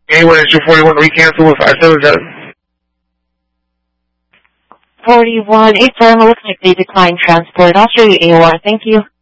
Anyone at 241 recancel with 577. 41, 8 looks like they declined transport. I'll show you AOR. Thank you.